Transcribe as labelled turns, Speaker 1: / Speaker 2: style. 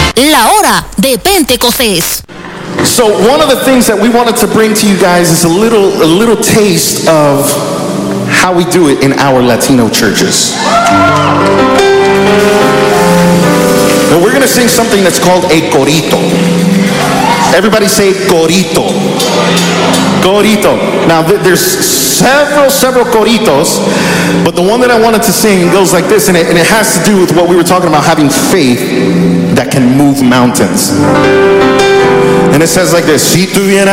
Speaker 1: La hora de Pentecostés.
Speaker 2: So one of the things that we wanted to bring to you guys is a little taste of how we do it in our Latino churches. Well, we're going to sing something that's called a corito. Everybody say corito. Corito. Now there's several coritos, but the one that I wanted to sing goes like this, and it has to do with what we were talking about, having faith that can move mountains. And it says like this: Si tuviera